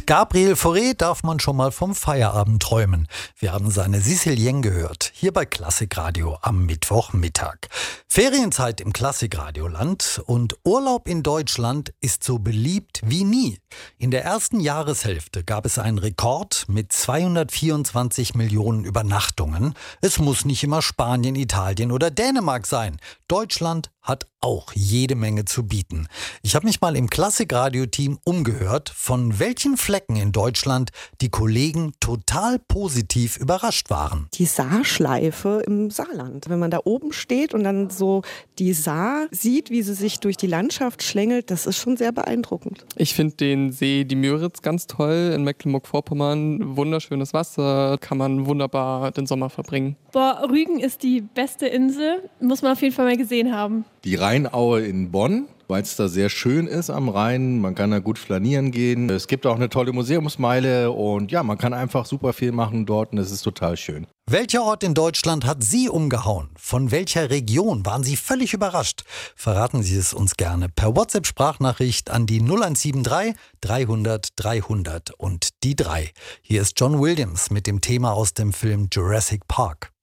Gabriel Fauré darf man schon mal vom Feierabend träumen. Wir haben seine Sicilienne gehört, hier bei Klassikradio am Mittwochmittag. Ferienzeit im Klassikradioland und Urlaub in Deutschland ist so beliebt wie nie. In der ersten Jahreshälfte gab es einen Rekord mit 224 Millionen Übernachtungen. Es muss nicht immer Spanien, Italien oder Dänemark sein. Deutschland hat auch jede Menge zu bieten. Ich habe mich mal im Klassikradio-Team umgehört, von welchen Flecken in Deutschland die Kollegen total positiv überrascht waren. Die Saarschleife im Saarland. Wenn man da oben steht und dann so die Saar sieht, wie sie sich durch die Landschaft schlängelt, das ist schon sehr beeindruckend. Ich finde den See die Müritz ganz toll in Mecklenburg-Vorpommern. Wunderschönes Wasser, kann man wunderbar den Sommer verbringen. Rügen ist die beste Insel, muss man auf jeden Fall mal gesehen haben. Die Rheinaue in Bonn, weil es da sehr schön ist am Rhein. Man kann da gut flanieren gehen. Es gibt auch eine tolle Museumsmeile und ja, man kann einfach super viel machen dort und es ist total schön. Welcher Ort in Deutschland hat Sie umgehauen? Von welcher Region waren Sie völlig überrascht? Verraten Sie es uns gerne per WhatsApp-Sprachnachricht an die 0173 300 300 und die 3. Hier ist John Williams mit dem Thema aus dem Film Jurassic Park.